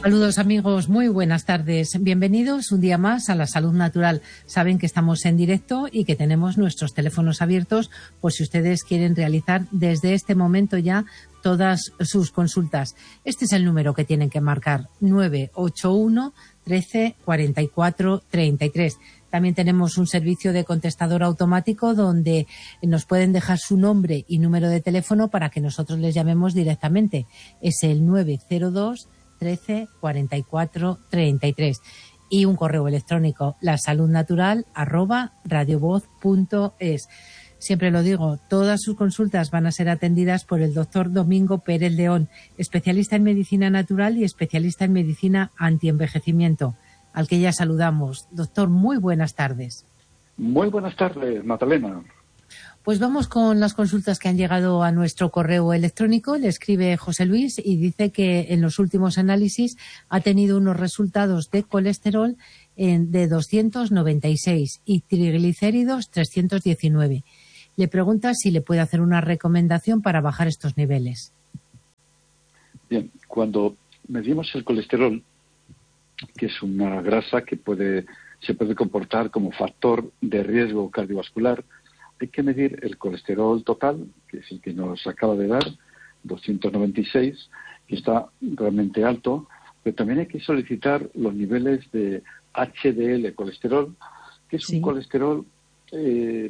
Saludos amigos, muy buenas tardes. Bienvenidos un día más a La Salud Natural. Saben que estamos en directo y que tenemos nuestros teléfonos abiertos por si ustedes quieren realizar desde este momento ya todas sus consultas. Este es el número que tienen que marcar, 981 13 44 33. También tenemos un servicio de contestador automático donde nos pueden dejar su nombre y número de teléfono para que nosotros les llamemos directamente. Es el 902 13 44 33 y un correo electrónico lasaludnatural@radiovoz.es. Siempre lo digo, todas sus consultas van a ser atendidas por el doctor Domingo Pérez León, especialista en medicina natural y especialista en medicina antienvejecimiento, al que ya saludamos. Doctor, muy buenas tardes. Muy buenas tardes, Magdalena. Pues vamos con las consultas que han llegado a nuestro correo electrónico. Le escribe José Luis y dice que en los últimos análisis ha tenido unos resultados de colesterol de 296 y triglicéridos 319. Le pregunta si le puede hacer una recomendación para bajar estos niveles. Bien, cuando medimos el colesterol, que es una grasa que se puede comportar como factor de riesgo cardiovascular, hay que medir el colesterol total, que es el que nos acaba de dar, 296, que está realmente alto, pero también hay que solicitar los niveles de HDL colesterol, que es un colesterol que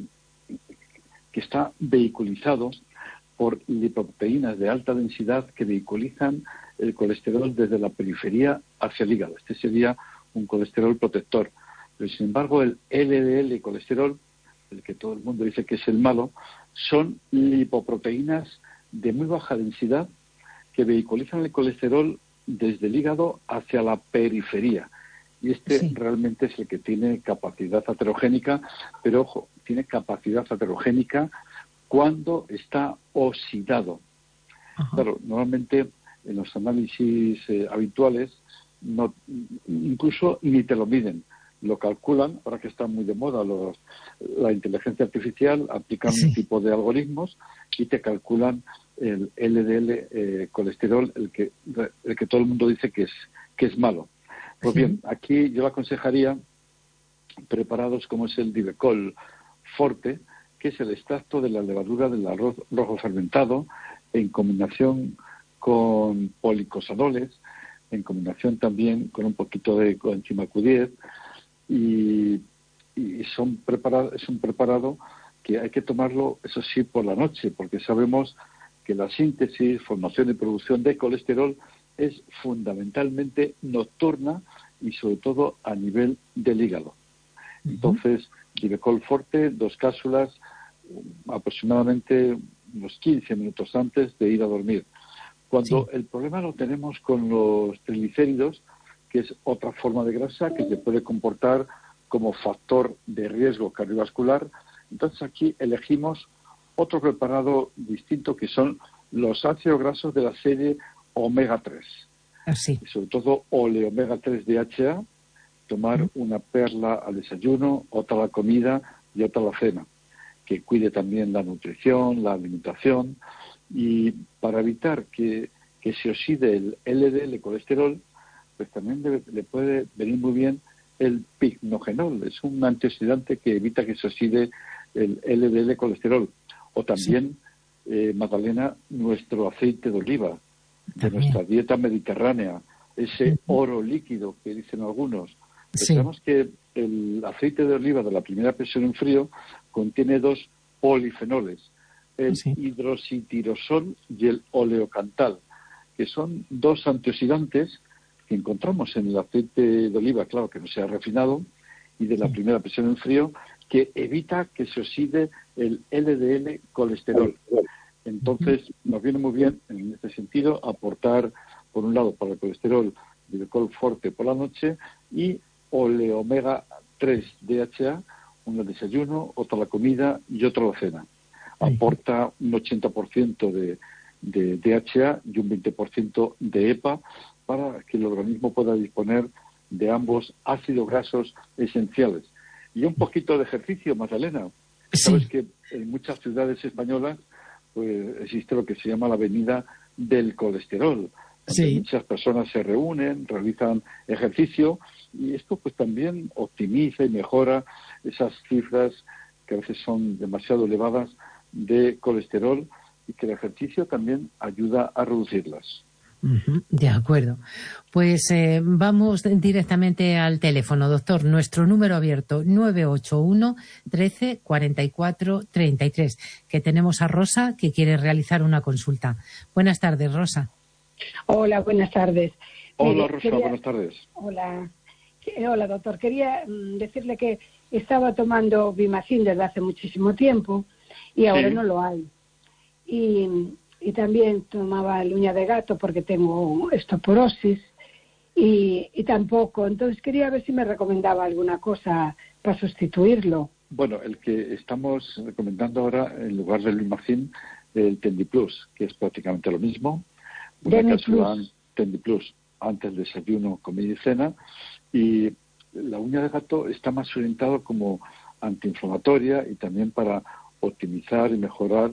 está vehiculizado por lipoproteínas de alta densidad que vehiculizan el colesterol desde la periferia hacia el hígado. Este sería un colesterol protector. Pero sin embargo el LDL colesterol, el que todo el mundo dice que es el malo, son lipoproteínas de muy baja densidad que vehiculizan el colesterol desde el hígado hacia la periferia. Y realmente es el que tiene capacidad aterogénica, pero ojo, tiene capacidad aterogénica cuando está oxidado. Ajá. Claro, normalmente en los análisis habituales incluso ni te lo miden. Lo calculan, ahora que está muy de moda la inteligencia artificial, aplican un tipo de algoritmos y te calculan el LDL colesterol, el que todo el mundo dice que es malo. Pues bien, aquí yo le aconsejaría preparados como es el Divecol Forte, que es el extracto de la levadura del arroz rojo fermentado, en combinación con policosanoles, en combinación también con un poquito de coenzima Q10, y es un preparado que hay que tomarlo, eso sí, por la noche, porque sabemos que la síntesis, formación y producción de colesterol es fundamentalmente nocturna y sobre todo a nivel del hígado. Entonces, Divecol Forte, 2 cápsulas, aproximadamente unos 15 minutos antes de ir a dormir. Cuando el problema lo tenemos con los triglicéridos, que es otra forma de grasa que se puede comportar como factor de riesgo cardiovascular, entonces aquí elegimos otro preparado distinto, que son los ácidos grasos de la serie omega 3. Y sobre todo oleomega 3 DHA, tomar una perla al desayuno, otra a la comida y otra a la cena, que cuide también la nutrición, la alimentación, y para evitar que se oxide el LDL colesterol, pues también le puede venir muy bien el pignogenol. Es un antioxidante que evita que se oxide el LDL colesterol. O también, Magdalena, nuestro aceite de oliva, de nuestra dieta mediterránea, ese oro líquido que dicen algunos. Pensamos que el aceite de oliva de la primera presión en frío contiene 2 polifenoles, el hidroxitirosol y el oleocantal, que son 2 antioxidantes que encontramos en el aceite de oliva, claro que no sea refinado, y de la primera presión en frío, que evita que se oxide el LDL colesterol. Entonces, nos viene muy bien, en este sentido, aportar, por un lado, para el colesterol, Divecol Forte por la noche y oleomega 3 DHA, uno al desayuno, otro a la comida y otro a la cena. Aporta un 80% de DHA y un 20% de EPA para que el organismo pueda disponer de ambos ácidos grasos esenciales. Y un poquito de ejercicio, Magdalena. Sabes que en muchas ciudades españolas pues existe lo que se llama la avenida del colesterol, Sí. Muchas personas se reúnen, realizan ejercicio y esto pues también optimiza y mejora esas cifras que a veces son demasiado elevadas de colesterol y que el ejercicio también ayuda a reducirlas. De acuerdo. Pues vamos directamente al teléfono, doctor. Nuestro número abierto 981 13 44 33, que tenemos a Rosa que quiere realizar una consulta. Buenas tardes, Rosa. Hola, buenas tardes. Hola, Rosa, buenas tardes. Hola, doctor. Quería decirle que estaba tomando Vimacin desde hace muchísimo tiempo y ahora no lo hay. Y también tomaba el uña de gato porque tengo osteoporosis y tampoco. Entonces quería ver si me recomendaba alguna cosa para sustituirlo. Bueno, el que estamos recomendando ahora, en lugar del Vimacin, el Tendiplus, que es prácticamente lo mismo. Una cápsula Tendiplus antes del desayuno, comida y cena. Y la uña de gato está más orientado como antiinflamatoria y también para optimizar y mejorar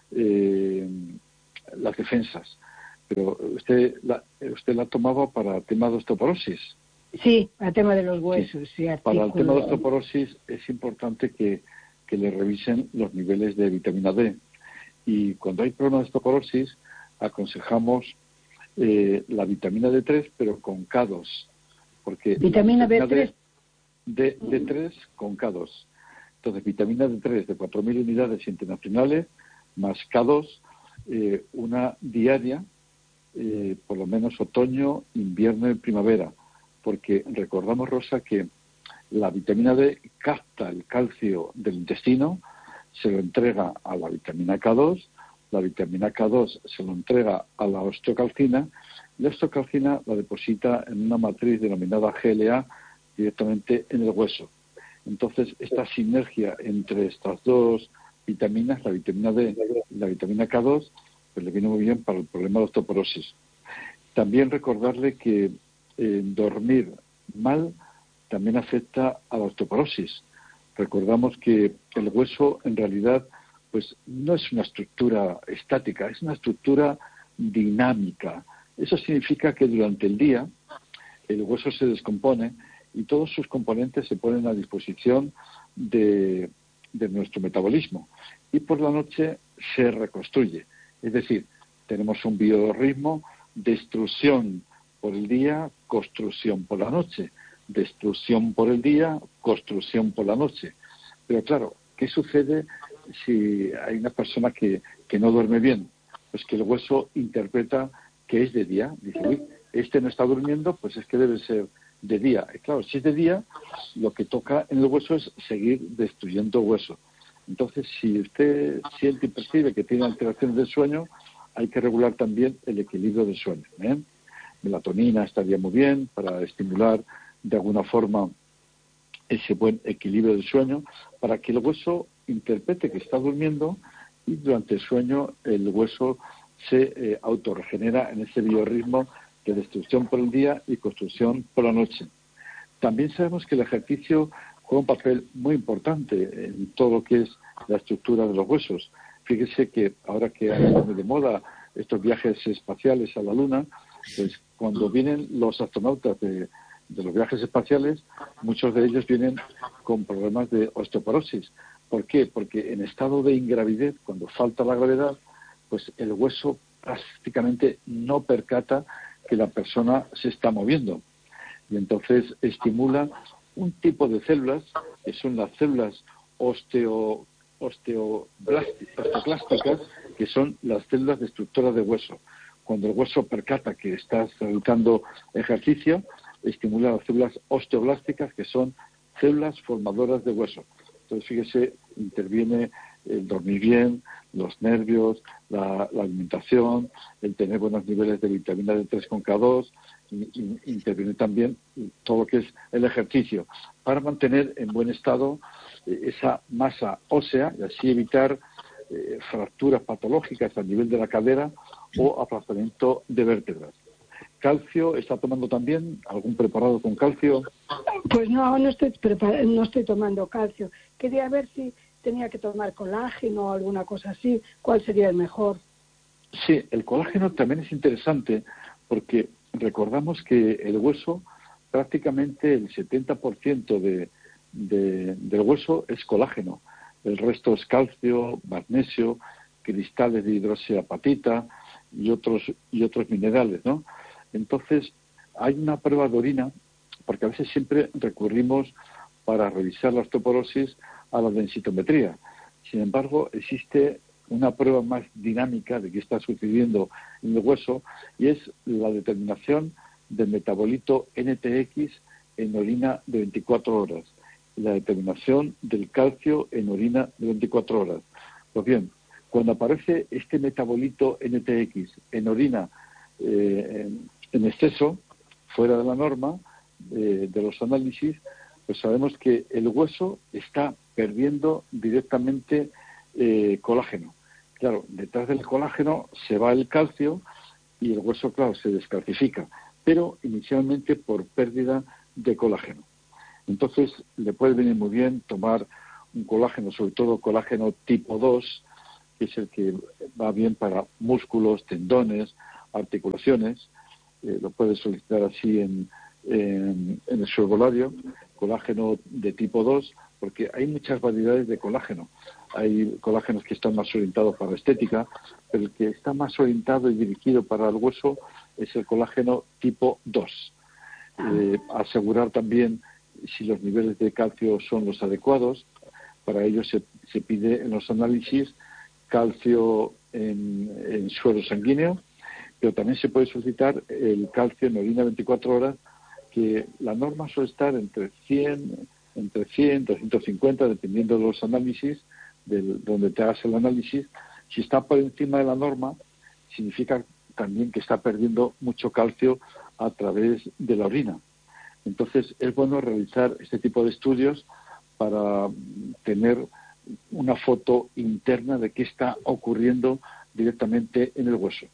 las defensas. Pero usted la tomaba para tema de osteoporosis. Sí, para tema de los huesos. Sí, para el tema de osteoporosis es importante que le revisen los niveles de vitamina D. Y cuando hay problemas de osteoporosis, aconsejamos la vitamina D3, pero con K2. Porque ¿Vitamina D3? D3 con K2. Entonces, vitamina D3 de 4.000 unidades internacionales, más K2, una diaria, por lo menos otoño, invierno y primavera. Porque recordamos, Rosa, que la vitamina D capta el calcio del intestino, se lo entrega a la vitamina K2, la vitamina K2 se lo entrega a la osteocalcina, y la osteocalcina la deposita en una matriz denominada GLA directamente en el hueso. Entonces, esta sinergia entre estas dos vitaminas, la vitamina D y la vitamina K2, pues le viene muy bien para el problema de osteoporosis. También recordarle que dormir mal también afecta a la osteoporosis. Recordamos que el hueso en realidad pues no es una estructura estática, es una estructura dinámica. Eso significa que durante el día el hueso se descompone y todos sus componentes se ponen a disposición de nuestro metabolismo y por la noche se reconstruye. Es decir, tenemos un biorritmo: destrucción por el día, construcción por la noche, destrucción por el día, construcción por la noche. Pero claro, ¿qué sucede si hay una persona que no duerme bien? Pues que el hueso interpreta que es de día. Dice, uy, este no está durmiendo, pues es que debe ser de día. Y claro, si es de día, lo que toca en el hueso es seguir destruyendo hueso. Entonces, si usted siente y percibe que tiene alteraciones del sueño, hay que regular también el equilibrio del sueño. Melatonina estaría muy bien para estimular de alguna forma ese buen equilibrio del sueño, para que el hueso interprete que está durmiendo y durante el sueño el hueso se autorregenera en ese biorritmo de destrucción por el día y construcción por la noche. También sabemos que el ejercicio juega un papel muy importante en todo lo que es la estructura de los huesos. Fíjese que ahora que hay muy de moda estos viajes espaciales a la Luna, pues cuando vienen los astronautas de los viajes espaciales, muchos de ellos vienen con problemas de osteoporosis. ¿Por qué? Porque en estado de ingravidez, cuando falta la gravedad, pues el hueso prácticamente no percata que la persona se está moviendo. Y entonces estimula un tipo de células, que son las células osteoclásticas, que son las células destructoras de hueso. Cuando el hueso percata que estás realizando ejercicio, estimula las células osteoblásticas, que son células formadoras de hueso. Entonces, fíjese, interviene el dormir bien, los nervios, la alimentación, el tener buenos niveles de vitamina D3 con K2, interviene también todo lo que es el ejercicio, para mantener en buen estado esa masa ósea y así evitar fracturas patológicas a nivel de la cadera o aplastamiento de vértebras. ¿Calcio está tomando también? ¿Algún preparado con calcio? Pues no estoy tomando calcio. Quería ver si tenía que tomar colágeno o alguna cosa así. ¿Cuál sería el mejor? Sí, el colágeno también es interesante porque recordamos que el hueso, prácticamente el 70% del hueso es colágeno. El resto es calcio, magnesio, cristales de hidroxiapatita y otros minerales, ¿no? Entonces, hay una prueba de orina, porque a veces siempre recurrimos para revisar la osteoporosis a la densitometría. Sin embargo, existe una prueba más dinámica de qué está sucediendo en el hueso, y es la determinación del metabolito NTX en orina de 24 horas, y la determinación del calcio en orina de 24 horas. Pues bien, cuando aparece este metabolito NTX en orina en exceso, fuera de la norma de los análisis, pues sabemos que el hueso está perdiendo directamente colágeno. Claro, detrás del colágeno se va el calcio y el hueso, claro, se descalcifica, pero inicialmente por pérdida de colágeno. Entonces, le puede venir muy bien tomar un colágeno, sobre todo colágeno tipo 2, que es el que va bien para músculos, tendones, articulaciones. Lo puede solicitar así en el herbolario, colágeno de tipo 2, porque hay muchas variedades de colágeno. Hay colágenos que están más orientados para la estética, pero el que está más orientado y dirigido para el hueso es el colágeno tipo 2. Asegurar también si los niveles de calcio son los adecuados. Para ello se pide en los análisis calcio en suero sanguíneo, pero también se puede solicitar el calcio en orina 24 horas, que la norma suele estar entre 100, 250, dependiendo de los análisis, donde te hagas el análisis. Si está por encima de la norma, significa también que está perdiendo mucho calcio a través de la orina. Entonces, es bueno realizar este tipo de estudios para tener una foto interna de qué está ocurriendo directamente en el hueso.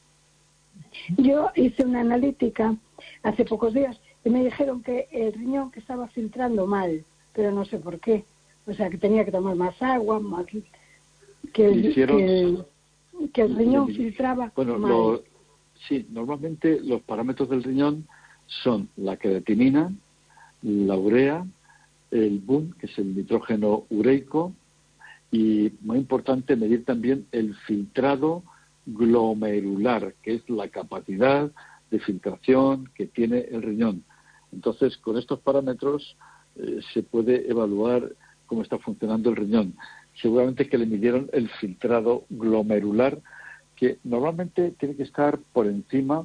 Yo hice una analítica hace pocos días y me dijeron que el riñón que estaba filtrando mal, pero no sé por qué. O sea, que tenía que tomar más agua, que el riñón filtraba mal. Sí, normalmente los parámetros del riñón son la creatinina, la urea, el BUN, que es el nitrógeno ureico, y muy importante medir también el filtrado glomerular, que es la capacidad de filtración que tiene el riñón. Entonces, con estos parámetros se puede evaluar cómo está funcionando el riñón. Seguramente que le midieron el filtrado glomerular, que normalmente tiene que estar por encima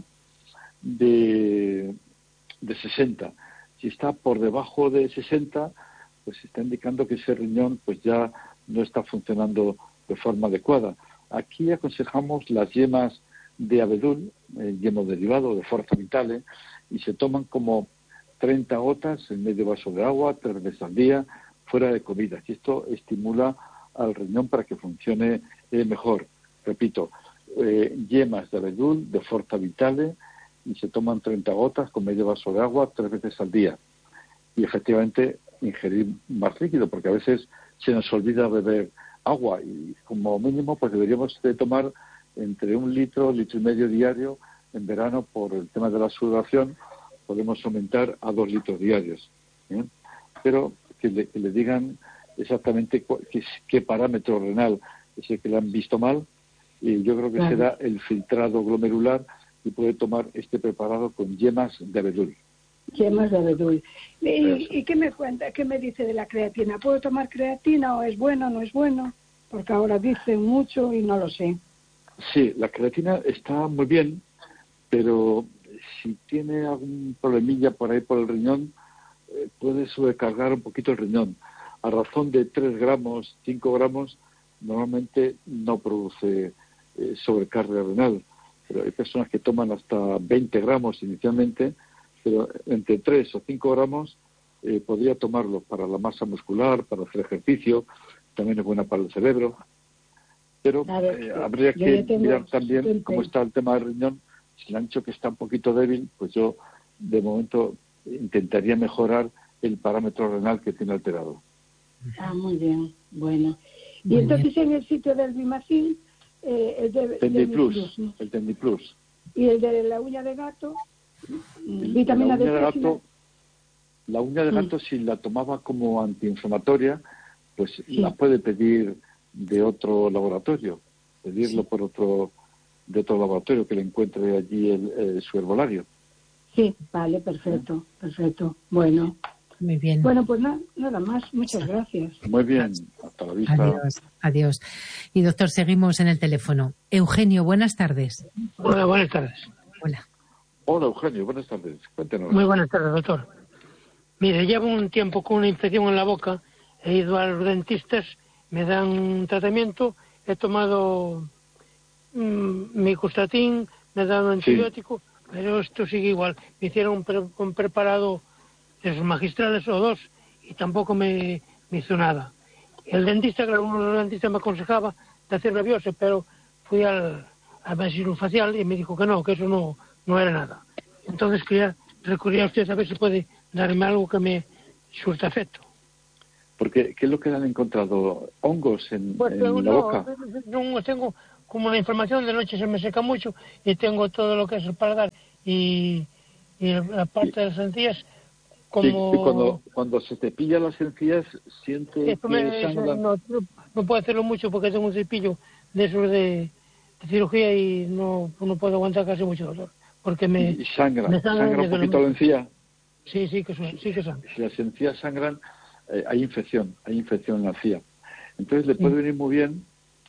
de 60. Si está por debajo de 60, pues está indicando que ese riñón pues ya no está funcionando de forma adecuada. Aquí aconsejamos las yemas de abedul, el yemo derivado de Forza Vitale, y se toman como 30 gotas en medio vaso de agua, 3 veces al día, fuera de comidas. Y esto estimula al riñón para que funcione mejor. Repito, yemas de abedul de Forza Vitale, y se toman 30 gotas con medio vaso de agua 3 veces al día. Y efectivamente ingerir más líquido, porque a veces se nos olvida beber agua, y como mínimo pues deberíamos de tomar entre 1 litro, litro y medio diario. En verano, por el tema de la sudoración, podemos aumentar a 2 litros diarios. Pero que le digan exactamente qué parámetro renal es el que le han visto mal, y yo creo que será el filtrado glomerular, y puede tomar este preparado con yemas de abedul. Yemas de abedul. ¿Y qué me cuenta? ¿Qué me dice de la creatina? ¿Puedo tomar creatina o es bueno o no es bueno? Porque ahora dicen mucho y no lo sé. Sí, la creatina está muy bien, pero si tiene algún problemilla por ahí por el riñón, puede sobrecargar un poquito el riñón. A razón de 3 gramos, 5 gramos, normalmente no produce sobrecarga renal. Pero hay personas que toman hasta 20 gramos inicialmente, pero entre 3 o 5 gramos podría tomarlo para la masa muscular, para hacer ejercicio, también es buena para el cerebro. Pero habría que mirar también cómo está el tema del riñón. Si le han dicho que está un poquito débil, pues yo de momento intentaría mejorar el parámetro renal que tiene alterado. Muy bien, bueno. Y entonces en el sitio del Bimacin, el Tendiplus, ¿no? El Tendiplus. Y el de la uña de gato, vitamina D3. La uña de gato, si la tomaba como antiinflamatoria, pues la puede pedir de otro laboratorio, pedirlo de otro laboratorio que le encuentre allí su herbolario. Sí, vale, perfecto. Bueno. Muy bien. Bueno, pues nada más. Muchas gracias. Muy bien. Hasta la vista. Adiós. Y doctor, seguimos en el teléfono. Eugenio, buenas tardes. Hola, buenas tardes. Hola, Eugenio, buenas tardes. Cuéntenos. Muy buenas tardes, doctor. Mire, llevo un tiempo con una infección en la boca. He ido a los dentistas, me dan un tratamiento. He tomado micustatin, me dan un antibiótico, pero esto sigue igual. Me hicieron un preparado de esos magistrales o 2 y tampoco me hizo nada. El dentista, claro, uno de los dentistas me aconsejaba de hacer la biopsia, pero fui al maxilofacial y me dijo que eso no era nada. Entonces quería recurrir a usted a ver si puede darme algo que me surta efecto. Porque, ¿qué es lo que le han encontrado? ¿Hongos en la boca? No, tengo como una inflamación, de noche se me seca mucho y tengo todo lo que es el paladar y la parte de las encías como... Sí, cuando se te pilla las encías, siente que sangran. No puedo hacerlo mucho porque tengo un cepillo de esos de cirugía y no puedo aguantar casi mucho dolor. Porque me sangra un poquito la encía. Sí que sangra. Si las encías sangran, hay infección en la encía. Entonces le puede venir muy bien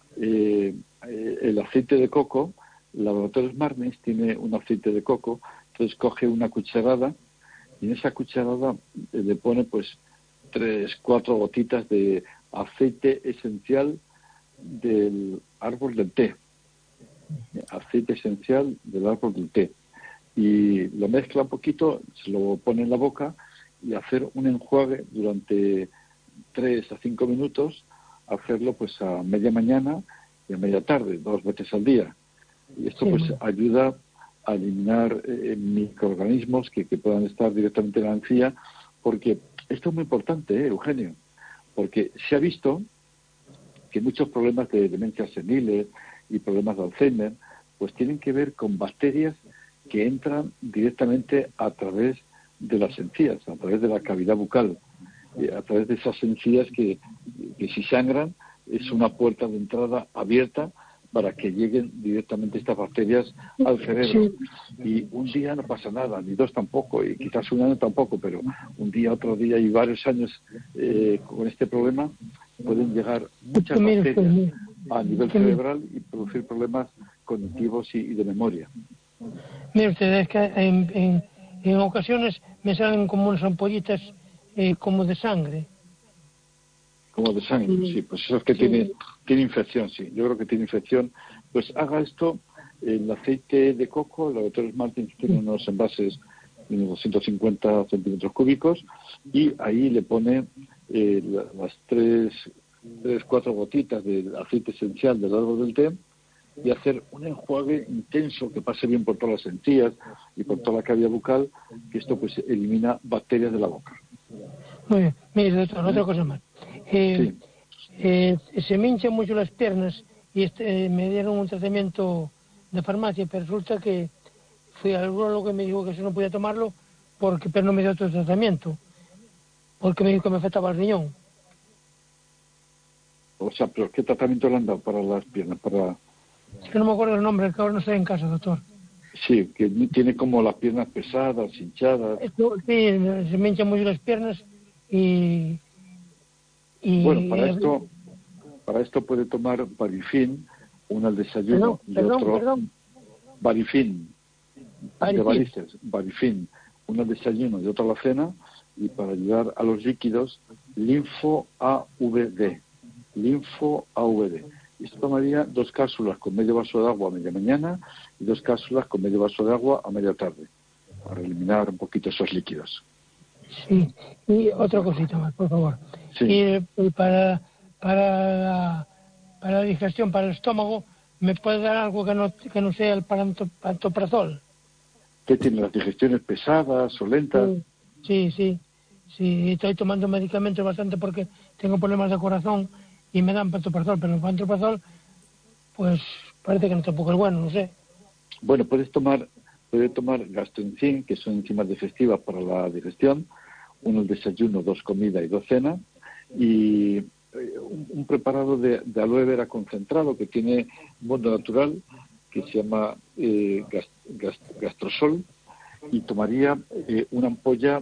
el aceite de coco. Laboratorios Marnes tiene un aceite de coco, entonces coge una cucharada y en esa cucharada le pone pues 3-4 gotitas de aceite esencial del árbol del té. Aceite esencial del árbol del té. Y lo mezcla un poquito, se lo pone en la boca y hacer un enjuague durante 3 a 5 minutos, hacerlo pues a media mañana y a media tarde, 2 veces al día. Y esto pues ayuda a eliminar microorganismos que puedan estar directamente en la encía, porque esto es muy importante, Eugenio, porque se ha visto que muchos problemas de demencias seniles y problemas de Alzheimer pues tienen que ver con bacterias que entran directamente a través de las encías, a través de la cavidad bucal, a través de esas encías que si sangran es una puerta de entrada abierta para que lleguen directamente estas bacterias al cerebro. Y un día no pasa nada, ni 2 tampoco, y quizás un año tampoco, pero un día, otro día y varios años con este problema pueden llegar muchas bacterias a nivel cerebral y producir problemas cognitivos y de memoria. Mire usted, es que en ocasiones me salen como unas ampollitas como de sangre. Como de sangre, sí, pues eso es que tiene infección, sí. Yo creo que tiene infección. Pues haga esto, el aceite de coco, Laboratorios Martins tiene unos envases de unos 250 centímetros cúbicos y ahí le pone las 3-4 gotitas del aceite esencial del árbol del té y hacer un enjuague intenso que pase bien por todas las encías y por toda la cavidad bucal, que esto pues elimina bacterias de la boca. Muy bien. Mire, doctor, otra cosa más. Se me hinchan mucho las piernas y me dieron un tratamiento de farmacia, pero resulta que fui al urologo y me dijo que eso no podía tomarlo, pero no me dio otro tratamiento, porque me dijo que me afectaba el riñón. O sea, ¿pero qué tratamiento le han dado para las piernas? Es que no me acuerdo el nombre, que ahora no estoy en casa, doctor. Sí, que tiene como las piernas pesadas, hinchadas. Sí, se me hinchan mucho las piernas y bueno, para esto puede tomar Barifin, uno al desayuno y otro Barifin, de varices, Barifin, uno al desayuno y otro a la cena, y para ayudar a los líquidos, Linfo-AVD. Y se tomaría 2 cápsulas con medio vaso de agua a media mañana y 2 cápsulas con medio vaso de agua a media tarde, para eliminar un poquito esos líquidos. Sí, y otra cosita más, por favor. Sí. Y para la digestión, para el estómago, ¿me puede dar algo que no sea el pantoprazol? ¿Qué tiene, las digestiones pesadas o lentas? Sí, estoy tomando medicamentos bastante porque tengo problemas de corazón y me dan pantoprazol, pero el pantoprazol, pues parece que no tampoco es bueno, no sé. Bueno, puede tomar gastroenzim, que son enzimas digestivas para la digestión, uno al desayuno, 2 comidas y 2 cenas, y un preparado de aloe vera concentrado que tiene un modo natural que se llama gastrosol, y tomaría una ampolla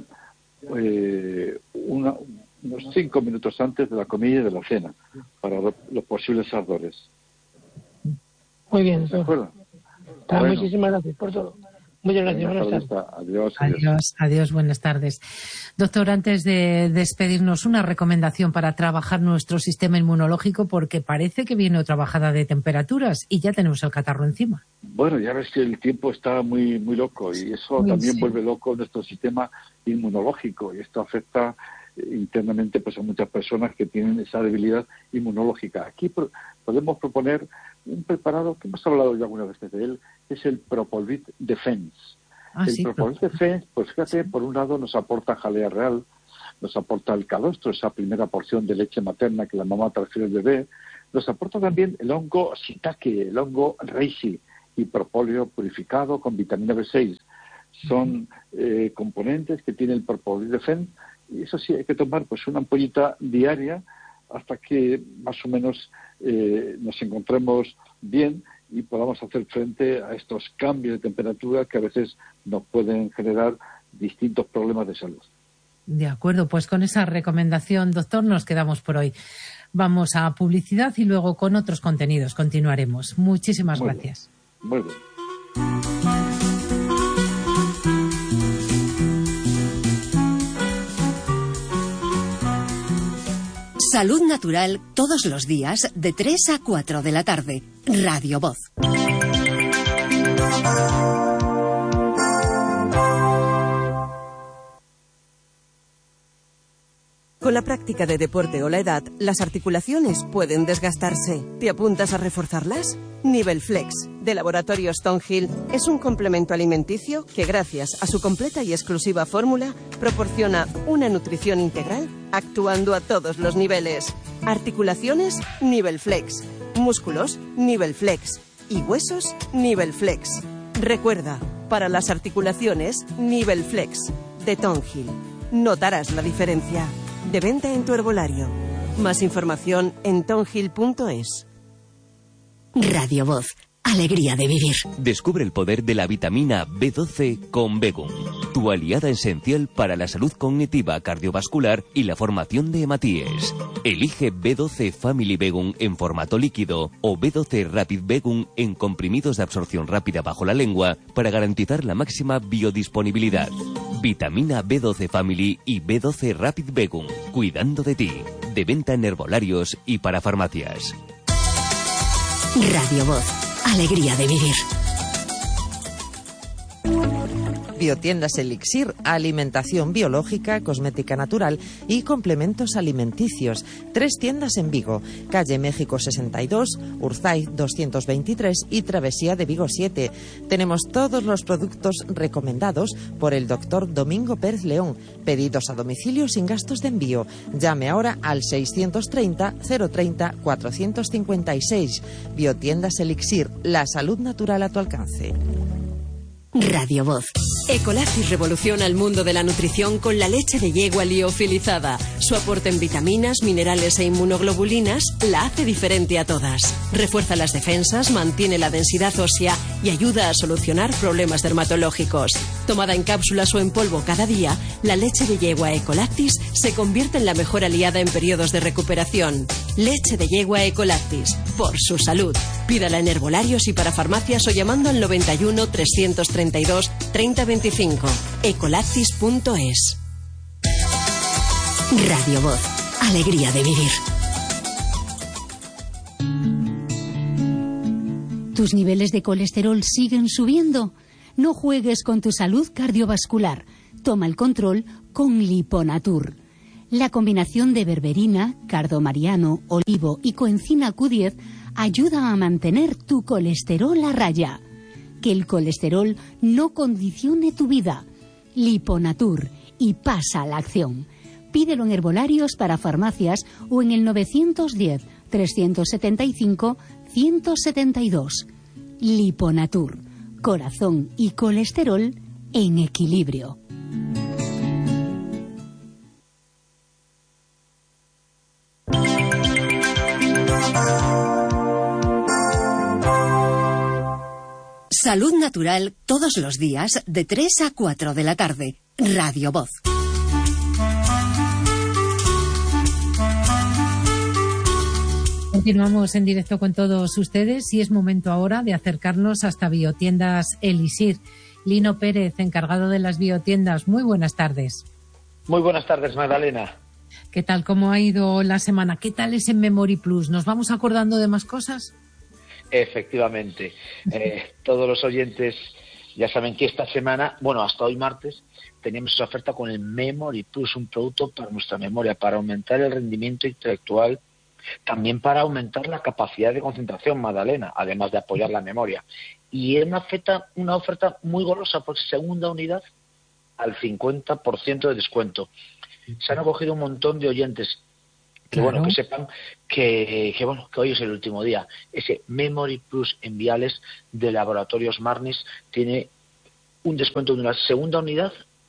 unos 5 minutos antes de la comida y de la cena para los posibles ardores. Muy bien, ¿De acuerdo? Bueno. Muchísimas gracias por todo. Muchas gracias. Buenas tardes. Adiós, buenas tardes. Doctor, antes de despedirnos, una recomendación para trabajar nuestro sistema inmunológico, porque parece que viene otra bajada de temperaturas y ya tenemos el catarro encima. Bueno, ya ves que el tiempo está muy loco y eso también vuelve loco nuestro sistema inmunológico, y esto afecta internamente pues a muchas personas que tienen esa debilidad inmunológica. Aquí podemos proponer un preparado que hemos hablado ya algunas veces de él, que es el Propolvit Defense. Propolvit Defense, pues fíjate, por un lado nos aporta jalea real, nos aporta el calostro, esa primera porción de leche materna que la mamá transfiere al bebé, nos aporta también el hongo shiitake, el hongo reishi y propóleo purificado con vitamina B6. Son componentes que tiene el Propolvit Defense, y eso sí, hay que tomar pues una ampollita diaria hasta que más o menos nos encontremos bien y podamos hacer frente a estos cambios de temperatura que a veces nos pueden generar distintos problemas de salud. De acuerdo, pues con esa recomendación, doctor, nos quedamos por hoy. Vamos a publicidad y luego con otros contenidos continuaremos. Muchísimas gracias. Muy bien. Salud Natural todos los días de 3 a 4 de la tarde. Radio Voz. Con la práctica de deporte o la edad, las articulaciones pueden desgastarse. ¿Te apuntas a reforzarlas? Nivelflex, de Laboratorios Thornhill, es un complemento alimenticio que, gracias a su completa y exclusiva fórmula, proporciona una nutrición integral actuando a todos los niveles. Articulaciones, Nivelflex. Músculos, Nivelflex. Y huesos, Nivelflex. Recuerda, para las articulaciones, Nivelflex, de Thornhill. Notarás la diferencia. De venta en tu herbolario. Más información en thornhill.es. Radio Voz. Alegría de vivir. Descubre el poder de la vitamina B12 con Begum, tu aliada esencial para la salud cognitiva, cardiovascular y la formación de hematíes. Elige B12 Family Begum en formato líquido o B12 Rapid Begum en comprimidos de absorción rápida bajo la lengua para garantizar la máxima biodisponibilidad. Vitamina B12 Family y B12 Rapid Begum, cuidando de ti. De venta en herbolarios y para farmacias. Radio Voz. Alegría de vivir. Biotiendas Elixir, alimentación biológica, cosmética natural y complementos alimenticios. 3 tiendas en Vigo, calle México 62, Urzaiz 223 y Travesía de Vigo 7. Tenemos todos los productos recomendados por el doctor Domingo Pérez León. Pedidos a domicilio sin gastos de envío. Llame ahora al 630 030 456. Biotiendas Elixir, la salud natural a tu alcance. Radio Voz. Ecolactis revoluciona el mundo de la nutrición con la leche de yegua liofilizada. Su aporte en vitaminas, minerales e inmunoglobulinas la hace diferente a todas. Refuerza las defensas, mantiene la densidad ósea y ayuda a solucionar problemas dermatológicos. Tomada en cápsulas o en polvo cada día, la leche de yegua Ecolactis se convierte en la mejor aliada en periodos de recuperación. Leche de yegua Ecolactis, por su salud. Pídala en herbolarios y para farmacias o llamando al 91 332 3025. Ecolactis.es. Radio Voz. Alegría de vivir. ¿Tus niveles de colesterol siguen subiendo? No juegues con tu salud cardiovascular. Toma el control con Liponatur. La combinación de berberina, cardomariano, olivo y coenzima Q10 ayuda a mantener tu colesterol a raya. Que el colesterol no condicione tu vida. Liponatur, y pasa a la acción. Pídelo en herbolarios para farmacias o en el 910 375 172. Liponatur. corazón y colesterol en equilibrio. Salud Natural todos los días de 3 a 4 de la tarde. Radio Voz. Continuamos en directo con todos ustedes y es momento ahora de acercarnos hasta Biotiendas Elixir. Lino Pérez, encargado de las biotiendas, muy buenas tardes. Muy buenas tardes, Magdalena. ¿Qué tal? ¿Cómo ha ido la semana? ¿Qué tal es en Memory Plus? ¿Nos vamos acordando de más cosas? Efectivamente. Todos los oyentes ya saben que esta semana, bueno, hasta hoy martes, teníamos esa oferta con el Memory Plus, un producto para nuestra memoria, para aumentar el rendimiento intelectual, también para aumentar la capacidad de concentración, Magdalena, además de apoyar la memoria. Y es una oferta muy golosa, porque segunda unidad al 50% de descuento. Se han acogido un montón de oyentes. Que bueno, que sepan que hoy es el último día. Ese Memory Plus en viales de Laboratorios Marnis tiene un descuento de una segunda unidad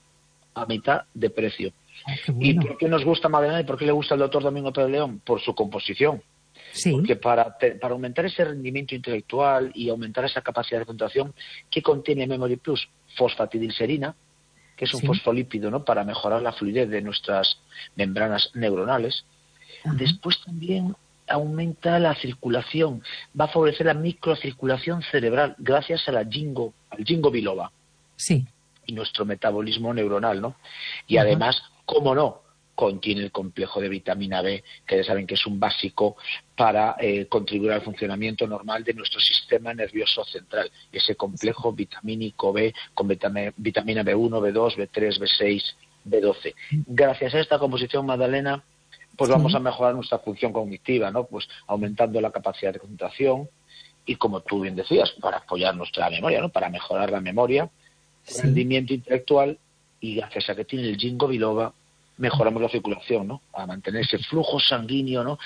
a mitad de precio. Bueno. ¿Y por qué nos gusta Magdalena y por qué le gusta al doctor Domingo Pérez León? Por su composición. Sí. Porque para aumentar ese rendimiento intelectual y aumentar esa capacidad de concentración, ¿qué contiene Memory Plus? Fosfatidilserina, que es un fosfolípido, ¿no?, para mejorar la fluidez de nuestras membranas neuronales. Después también aumenta la circulación, va a favorecer la microcirculación cerebral gracias al ginkgo biloba. Sí. Y nuestro metabolismo neuronal, ¿no? Y además, cómo no, contiene el complejo de vitamina B, que ya saben que es un básico para contribuir al funcionamiento normal de nuestro sistema nervioso central. Ese complejo vitamínico B con vitamina B1, B2, B3, B6, B12. Gracias a esta composición, Magdalena, pues vamos a mejorar nuestra función cognitiva, ¿no? Pues aumentando la capacidad de concentración y, como tú bien decías, para apoyar nuestra memoria, ¿no? Para mejorar la memoria, rendimiento intelectual, y gracias a que tiene el ginkgo biloba mejoramos la circulación, ¿no? A mantener ese flujo sanguíneo, ¿no?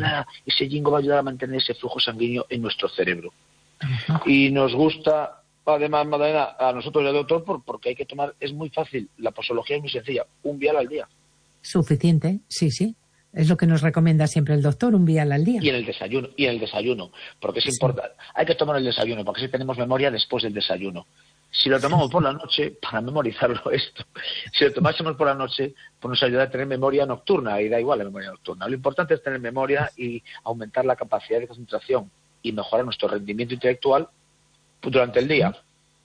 Ese ginkgo va a ayudar a mantener ese flujo sanguíneo en nuestro cerebro. Y nos gusta, además, Magdalena, a nosotros el doctor, porque hay que tomar, es muy fácil, la posología es muy sencilla, un vial al día. Suficiente, sí. Es lo que nos recomienda siempre el doctor, un vial al día. Y en el desayuno, porque es importante. Hay que tomar el desayuno, porque así tenemos memoria después del desayuno. Si lo tomamos por la noche, para memorizarlo esto, si lo tomásemos por la noche, pues nos ayuda a tener memoria nocturna, y da igual la memoria nocturna. Lo importante es tener memoria y aumentar la capacidad de concentración y mejorar nuestro rendimiento intelectual durante el día.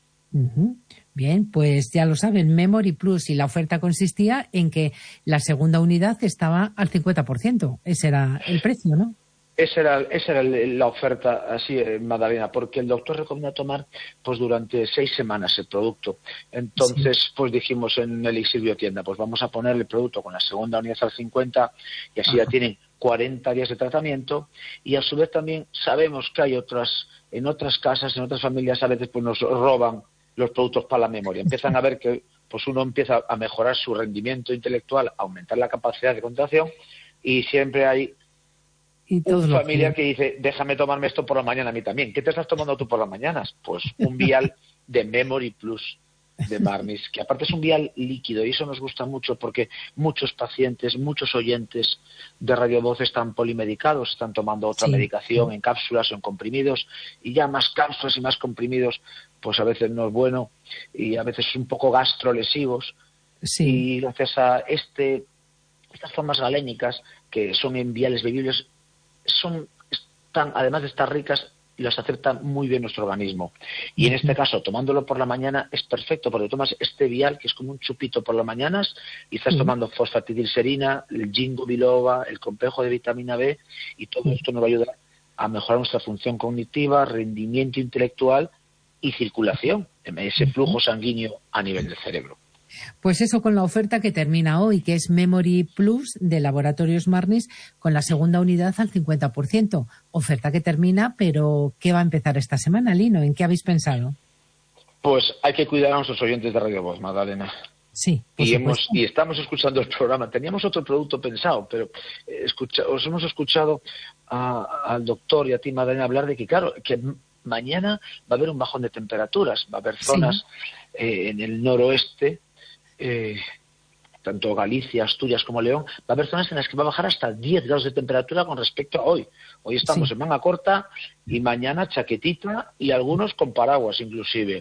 Bien, pues ya lo saben, Memory Plus, y la oferta consistía en que la segunda unidad estaba al 50%. Ese era el precio, ¿no? Esa era la oferta, así, Magdalena, porque el doctor recomienda tomar pues durante 6 semanas el producto. Entonces, pues dijimos en Elixir Biotienda, pues vamos a poner el producto con la segunda unidad al 50%, y así ya tienen 40 días de tratamiento. Y a su vez también sabemos que hay en otras casas, en otras familias, a veces pues nos roban los productos para la memoria. Empiezan a ver que pues uno empieza a mejorar su rendimiento intelectual, a aumentar la capacidad de concentración, y siempre hay una familia que dice, déjame tomarme esto por la mañana a mí también. ¿Qué te estás tomando tú por las mañanas? Pues un vial de Memory Plus de Marnis, que aparte es un vial líquido, y eso nos gusta mucho porque muchos pacientes, muchos oyentes de Radio Voz están polimedicados, están tomando otra medicación en cápsulas o en comprimidos, y ya más cápsulas y más comprimidos pues a veces no es bueno, y a veces un poco gastrolesivos. Y gracias a estas formas galénicas, que son en viales bebibles, están, además de estar ricas, las acepta muy bien nuestro organismo. Y en este caso, tomándolo por la mañana es perfecto, porque tomas este vial, que es como un chupito por las mañanas, y estás tomando fosfatidilserina, el ginkgo biloba, el complejo de vitamina B, y todo esto nos va a ayudar a mejorar nuestra función cognitiva, rendimiento intelectual y circulación, ese flujo sanguíneo a nivel del cerebro. Pues eso, con la oferta que termina hoy, que es Memory Plus de Laboratorios Marnis, con la segunda unidad al 50%. Oferta que termina, pero ¿qué va a empezar esta semana, Lino? ¿En qué habéis pensado? Pues hay que cuidar a nuestros oyentes de Radio Voz, Magdalena. Sí, y estamos escuchando el programa. Teníamos otro producto pensado, pero os hemos escuchado al doctor y a ti, Magdalena, hablar de que, claro, que mañana va a haber un bajón de temperaturas, va a haber zonas en el noroeste, tanto Galicia, Asturias como León, va a haber zonas en las que va a bajar hasta 10 grados de temperatura con respecto a hoy. Hoy estamos en manga corta y mañana chaquetita y algunos con paraguas inclusive.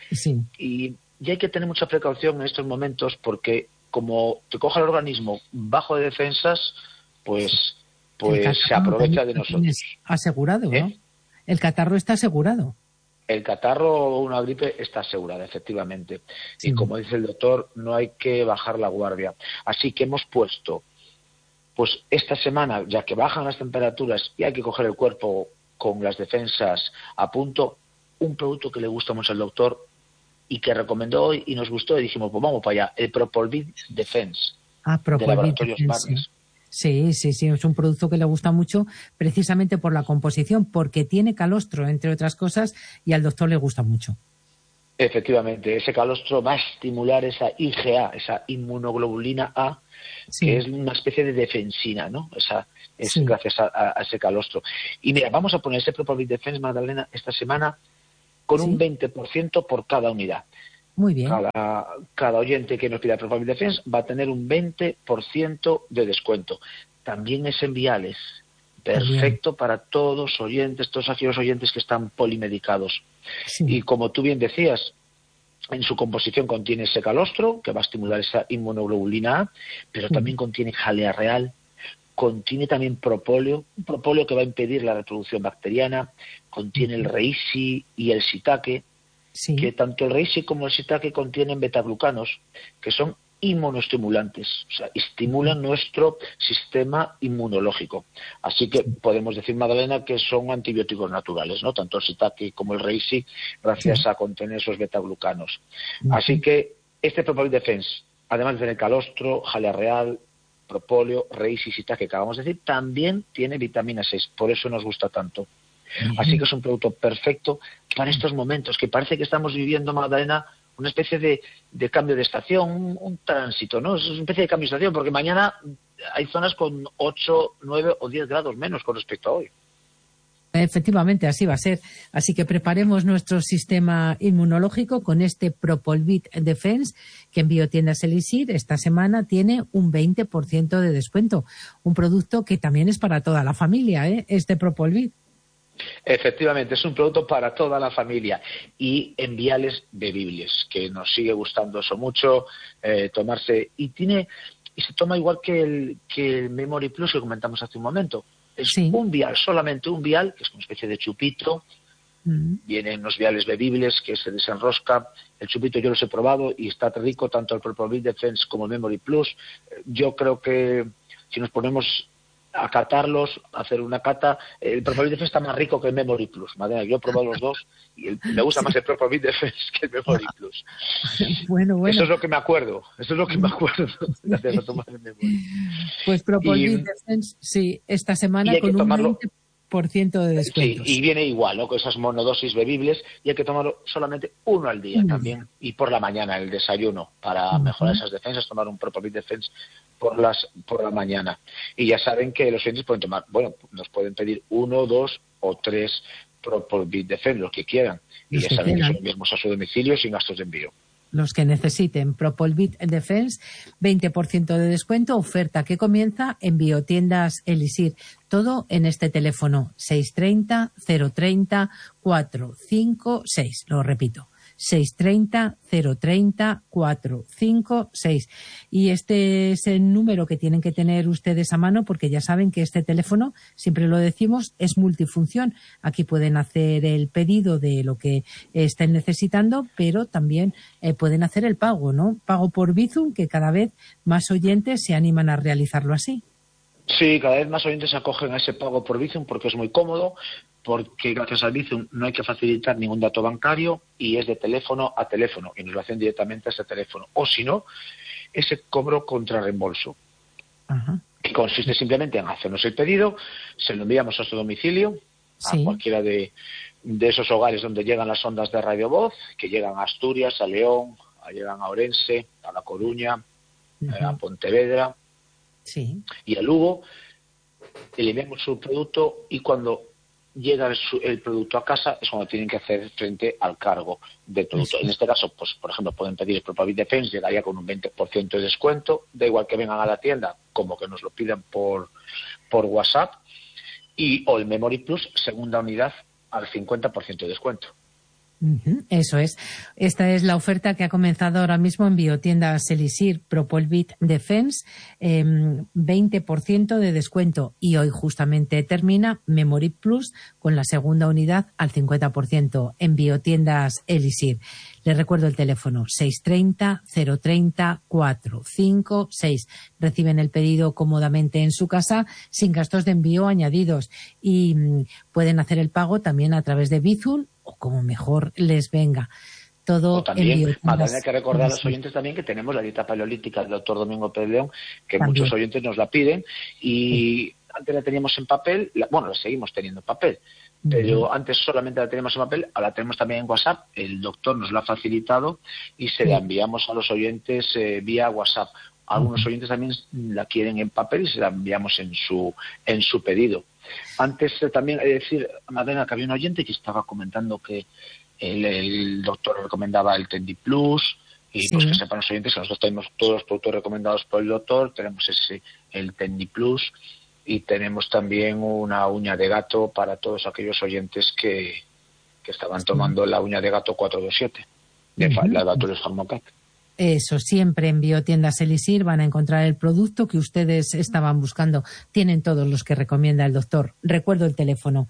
Y hay que tener mucha precaución en estos momentos porque como te coja el organismo bajo de defensas, pues se aprovecha de nosotros. Asegurado, ¿no? El catarro está asegurado. El catarro o una gripe está asegurada, efectivamente. Y como dice el doctor, no hay que bajar la guardia. Así que hemos puesto, pues esta semana, ya que bajan las temperaturas y hay que coger el cuerpo con las defensas a punto, un producto que le gusta mucho al doctor y que recomendó hoy y nos gustó y dijimos, pues vamos para allá, el Propolvid Defense de Laboratorios Barnes. Sí, es un producto que le gusta mucho precisamente por la composición, porque tiene calostro, entre otras cosas, y al doctor le gusta mucho. Efectivamente, ese calostro va a estimular esa IgA, esa inmunoglobulina A, que es una especie de defensina, ¿no? Gracias a ese calostro. Y mira, vamos a poner ese Propolvid Defense, Magdalena, esta semana con un 20% por cada unidad. Muy bien. Cada oyente que nos pida Propolvid Defense va a tener un 20% de descuento. También es en viales. Perfecto para todos aquellos oyentes que están polimedicados. Y como tú bien decías, en su composición contiene ese calostro, que va a estimular esa inmunoglobulina A, pero también contiene jalea real, contiene también propóleo, un propóleo que va a impedir la reproducción bacteriana, contiene el reishi y el shiitake, que tanto el reishi como el shiitake contienen betaglucanos, que son inmunoestimulantes, o sea, estimulan nuestro sistema inmunológico. Así que podemos decir, Magdalena, que son antibióticos naturales, ¿no? Tanto el shiitake como el reishi, gracias a contener esos betaglucanos. Así que este Propolvid Defense, además de tener calostro, jalea real, propóleo, reishi, shiitake, que acabamos de decir, también tiene vitamina 6, por eso nos gusta tanto. Así que es un producto perfecto para estos momentos, que parece que estamos viviendo, Magdalena, una especie de cambio de estación, un tránsito, ¿no? Es una especie de cambio de estación, porque mañana hay zonas con 8, 9 o 10 grados menos con respecto a hoy. Efectivamente, así va a ser. Así que preparemos nuestro sistema inmunológico con este Propolvid Defense, que en Biotiendas Elixir esta semana tiene un 20% de descuento. Un producto que también es para toda la familia, este Propolvid. Efectivamente, es un producto para toda la familia y en viales bebibles, que nos sigue gustando eso mucho, tomarse, y se toma igual que el Memory Plus que comentamos hace un momento. Es un vial, solamente un vial, que es una especie de chupito. Vienen los viales bebibles que se desenrosca. El chupito yo los he probado y está rico, tanto el Propolvid Defense como el Memory Plus. Yo creo que si nos ponemos a catarlos, a hacer una cata, el Propolvid Defense está más rico que el Memory Plus. Madre, yo he probado los dos y me gusta más el Propolvid Defense que el Memory Plus. Bueno. Eso es lo que me acuerdo. De tomar el Memory. Pues Propolvid Defense, sí, esta semana con un 20% de descuento. Sí, y viene igual, ¿no? Con esas monodosis bebibles, y hay que tomarlo solamente uno al día también, y por la mañana, el desayuno, para mejorar esas defensas, tomar un Propolvid Defense por la mañana. Y ya saben que los oyentes pueden tomar, nos pueden pedir 1, 2 o 3 Propolvid Defense, lo que quieran, y ya saben que son enviamos a su domicilio sin gastos de envío. Los que necesiten Propolvid Defense, 20% de descuento, oferta que comienza en Biotiendas Elixir. Todo en este teléfono, 630 030 456. Lo repito, 630 030 456. Y este es el número que tienen que tener ustedes a mano, porque ya saben que este teléfono, siempre lo decimos, es multifunción. Aquí pueden hacer el pedido de lo que estén necesitando, pero también pueden hacer el pago, ¿no? Pago por Bizum, que cada vez más oyentes se animan a realizarlo así. Sí, cada vez más oyentes se acogen a ese pago por Bizum porque es muy cómodo, porque gracias al Bizum no hay que facilitar ningún dato bancario y es de teléfono a teléfono y nos lo hacen directamente a ese teléfono. O si no, ese cobro contra reembolso, que consiste simplemente en hacernos el pedido, se lo enviamos a su domicilio, a cualquiera de esos hogares donde llegan las ondas de Radio Voz, que llegan a Asturias, a León, llegan a Orense, a La Coruña, a Pontevedra y a Lugo, y le enviamos su producto, y cuando llega el producto a casa, es cuando tienen que hacer frente al cargo del producto. En este caso, pues por ejemplo, pueden pedir el Propavit Defense, llegaría con un 20% de descuento, da igual que vengan a la tienda como que nos lo pidan por WhatsApp, o el Memory Plus, segunda unidad, al 50% de descuento. Eso es. Esta es la oferta que ha comenzado ahora mismo en Biotiendas Elixir. Propavit Defense, 20% de descuento. Y hoy justamente termina Memory Plus con la segunda unidad al 50% en Biotiendas Elixir. Les recuerdo el teléfono 630-030-456. Reciben el pedido cómodamente en su casa sin gastos de envío añadidos y pueden hacer el pago también a través de Bizum o como mejor les venga. Todo también, hay que recordar a los oyentes también que tenemos la dieta paleolítica del doctor Domingo Pérez León, que también muchos oyentes nos la piden, y antes la teníamos en papel, la seguimos teniendo en papel, pero antes solamente la teníamos en papel, ahora la tenemos también en WhatsApp, el doctor nos la ha facilitado y se la enviamos a los oyentes vía WhatsApp. Algunos oyentes también la quieren en papel y se la enviamos en su pedido. Antes también he de decir, Madena, que había un oyente que estaba comentando que el doctor recomendaba el Tendi Plus, y pues que sepan los oyentes que nosotros tenemos todos los productos recomendados por el doctor, tenemos el Tendi Plus, y tenemos también una uña de gato para todos aquellos oyentes que estaban tomando la uña de gato 427 de Laboratorios Pharmacat. Eso, siempre en Biotiendas Elixir van a encontrar el producto que ustedes estaban buscando. Tienen todos los que recomienda el doctor. Recuerdo el teléfono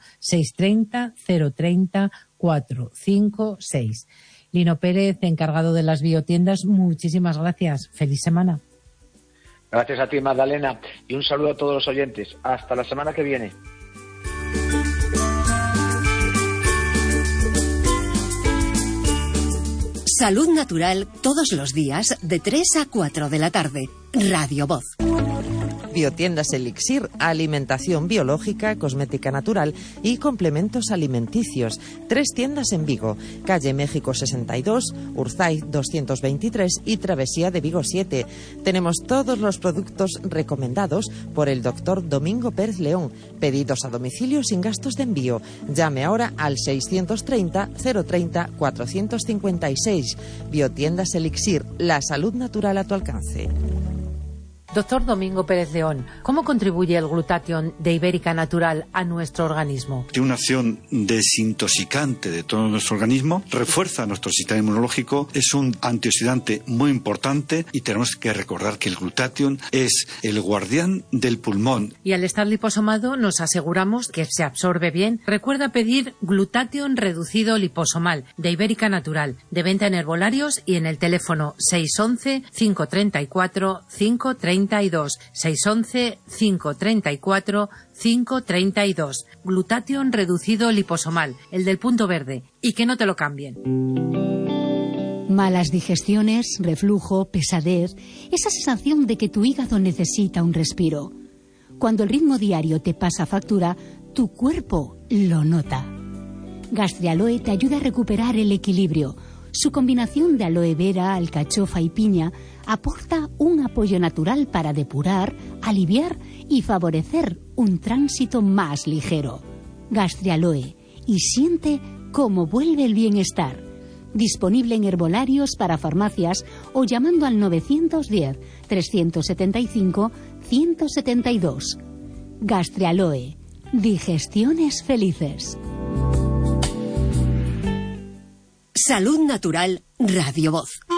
630-030-456. Lino Pérez, encargado de las biotiendas, muchísimas gracias. Feliz semana. Gracias a ti, Magdalena, y un saludo a todos los oyentes. Hasta la semana que viene. Salud Natural todos los días de 3 a 4 de la tarde. Radio Voz. Biotiendas Elixir, alimentación biológica, cosmética natural y complementos alimenticios. 3 tiendas en Vigo, calle México 62, Urzaiz 223 y Travesía de Vigo 7. Tenemos todos los productos recomendados por el doctor Domingo Pérez León. Pedidos a domicilio sin gastos de envío. Llame ahora al 630-030-456. Biotiendas Elixir, la salud natural a tu alcance. Doctor Domingo Pérez León, ¿cómo contribuye el glutatión de Ibérica Natural a nuestro organismo? Tiene una acción desintoxicante de todo nuestro organismo, refuerza nuestro sistema inmunológico, es un antioxidante muy importante y tenemos que recordar que el glutatión es el guardián del pulmón. Y al estar liposomado nos aseguramos que se absorbe bien. Recuerda pedir glutatión reducido liposomal de Ibérica Natural, de venta en herbolarios y en el teléfono 611-534-532. 611-534-532. Glutatión reducido liposomal, el del punto verde. Y que no te lo cambien. Malas digestiones, reflujo, pesadez, esa sensación de que tu hígado necesita un respiro. Cuando el ritmo diario te pasa factura, tu cuerpo lo nota. Gastrialoe te ayuda a recuperar el equilibrio. Su combinación de aloe vera, alcachofa y piña aporta un apoyo natural para depurar, aliviar y favorecer un tránsito más ligero. Gastrialoe, y siente cómo vuelve el bienestar. Disponible en herbolarios para farmacias o llamando al 910-375-172. Gastrialoe, digestiones felices. Salud Natural, Radio Voz.